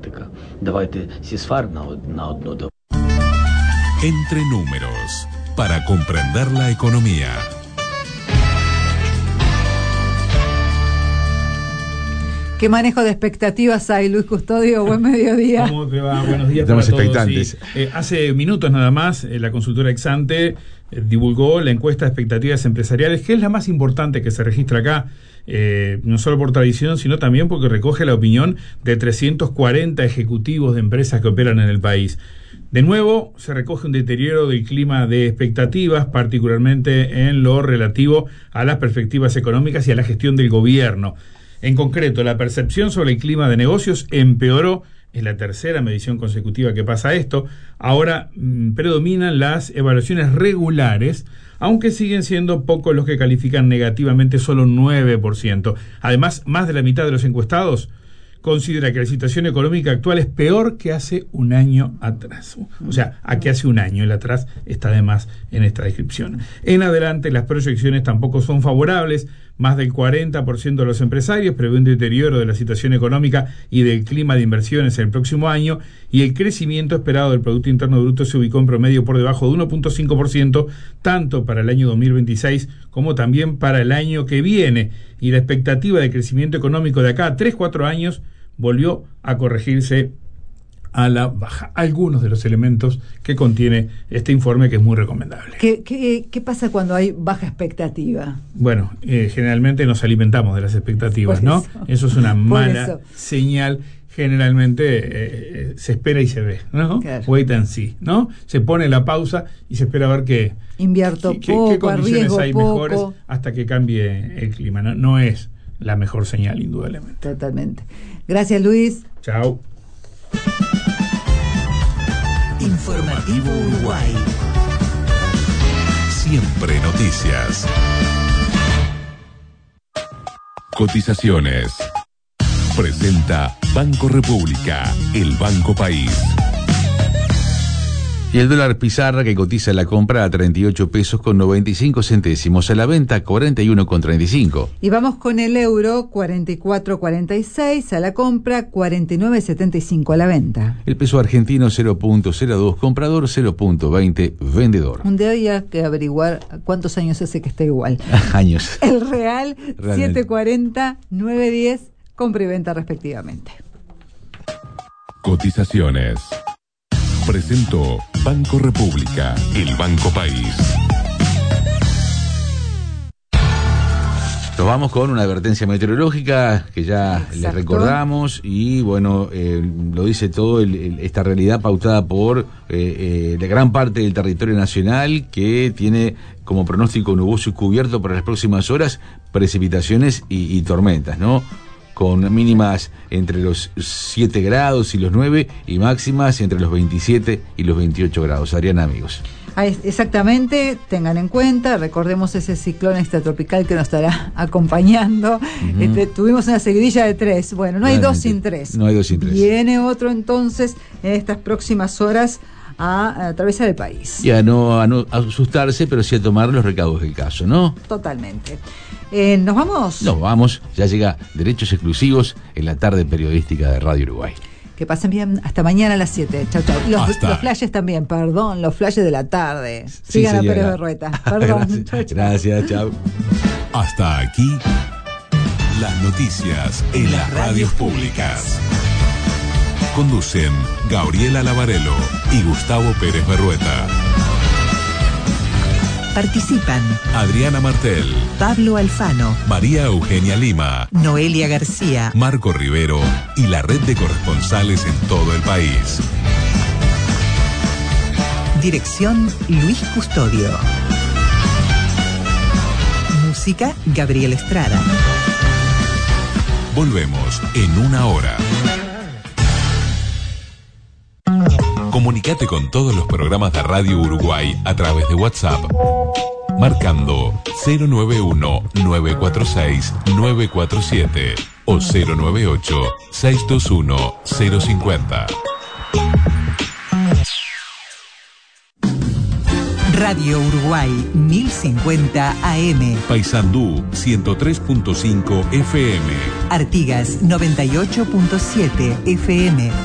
графіка. Давайте сісфар на одну добу. Entre números, para comprender la economía. ¿Qué manejo de expectativas hay, Luis Custodio? Buen mediodía. ¿Cómo te va? Buenos días. Estamos para todos. expectantes. Sí. Hace minutos nada más, la consultora Exante divulgó la encuesta de expectativas empresariales, que es la más importante que se registra acá, no solo por tradición, sino también porque recoge la opinión de 340 ejecutivos de empresas que operan en el país. De nuevo, se recoge un deterioro del clima de expectativas, particularmente en lo relativo a las perspectivas económicas y a la gestión del gobierno. En concreto, la percepción sobre el clima de negocios empeoró. Es la tercera medición consecutiva que pasa esto. Ahora predominan las evaluaciones regulares, aunque siguen siendo pocos los que califican negativamente, solo 9%. Además, más de la mitad de los encuestados considera que la situación económica actual es peor que hace un año atrás. O sea, a que hace un año. El atrás está además en esta descripción. En adelante, las proyecciones tampoco son favorables. Más del 40% de los empresarios prevé un deterioro de la situación económica y del clima de inversiones en el próximo año, y el crecimiento esperado del Producto Interno Bruto se ubicó en promedio por debajo de 1.5%, tanto para el año 2026 como también para el año que viene. Y la expectativa de crecimiento económico de acá a 3-4 años volvió a corregirse a la baja. Algunos de los elementos que contiene este informe, que es muy recomendable. ¿Qué pasa cuando hay baja expectativa? Bueno, generalmente nos alimentamos de las expectativas, ¿no? Eso es una mala señal. Generalmente se espera y se ve, ¿no? Claro. Wait and see, ¿no? Se pone la pausa y se espera a ver qué condiciones hay mejores hasta que cambie el clima. No es la mejor señal, indudablemente. Totalmente. Gracias, Luis. Chao. Informativo Uruguay. Siempre noticias. Cotizaciones. Presenta Banco República, el Banco País. Y el dólar pizarra, que cotiza a la compra a 38 pesos con 95 centésimos, a la venta 41,35. Y vamos con el euro, 44,46 a la compra, 49,75 a la venta. El peso argentino 0.02 comprador, 0.20 vendedor. Un día había que averiguar cuántos años hace que está igual. Años. El real, 7.40, 9.10, compra y venta respectivamente. Cotizaciones. Presentó Banco República, el Banco País. Nos vamos con una advertencia meteorológica que ya les recordamos, y bueno, lo dice todo esta realidad pautada por la gran parte del territorio nacional, que tiene como pronóstico nuboso y cubierto para las próximas horas, precipitaciones y tormentas, ¿no? Con mínimas entre los 7 grados y los 9 y máximas entre los 27 y los 28 grados. Adriana, amigos. Exactamente, tengan en cuenta, recordemos ese ciclón extratropical que nos estará acompañando. Tuvimos una seguidilla de 3, bueno, no hay 2 sin 3. No hay 2 sin 3. Viene otro entonces en estas próximas horas a atravesar el país. Y a no asustarse, pero sí a tomar los recaudos del caso, ¿no? Totalmente. ¿Nos vamos? Nos vamos, ya llega Derechos Exclusivos en la tarde periodística de Radio Uruguay. Que pasen bien, hasta mañana a las 7. Chau, chau. Los flashes también, perdón, los flashes de la tarde. Sigan a Pérez Berrueta. Perdón. Gracias, chau. Hasta aquí, las noticias en las radios públicas. Conducen Gabriela Lavarello y Gustavo Pérez Berrueta. Participan Adriana Martel, Pablo Alfano, María Eugenia Lima, Noelia García, Marco Rivero y la red de corresponsales en todo el país. Dirección Luis Custodio. Música Gabriel Estrada. Volvemos en una hora. Comunicate con todos los programas de Radio Uruguay a través de WhatsApp, marcando 091-946-947 o 098-621-050. Radio Uruguay 1050 AM. Paysandú 103.5 FM. Artigas 98.7 FM.